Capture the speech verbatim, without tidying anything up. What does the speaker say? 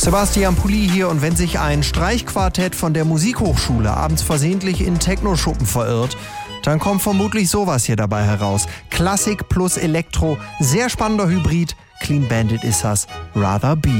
Sebastian Pulli hier, und wenn sich ein Streichquartett von der Musikhochschule abends versehentlich in Techno-Schuppen verirrt, dann kommt vermutlich sowas hier dabei heraus. Klassik plus Elektro, sehr spannender Hybrid, Clean Bandit ist das, Rather Be.